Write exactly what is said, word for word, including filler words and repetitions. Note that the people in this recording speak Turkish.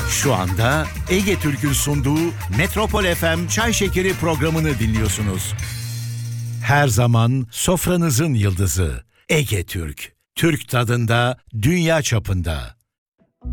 Şu anda Ege Türk'ün sunduğu Metropol F M Çay Şekeri programını dinliyorsunuz. Her zaman sofranızın yıldızı Ege Türk. Türk tadında, dünya çapında.